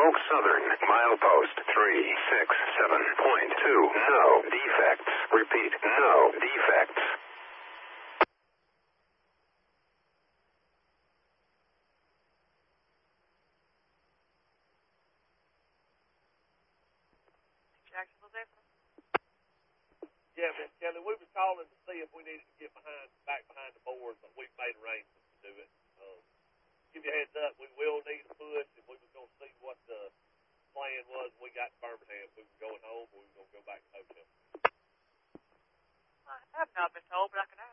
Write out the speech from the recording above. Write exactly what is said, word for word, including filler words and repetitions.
Oak Southern, milepost three six seven point two. No defects. Repeat, no defects. Jacksonville Zephyr. Yeah, Miss Kelly, we was calling to see if we needed to get behind, back behind the boards, but we've made arrangements to do it. Um, give you a heads up, we will need a push, and we was going to see what the plan was when we got to Birmingham. We were going home, or we were going to go back to the hotel. I have not been told, but I can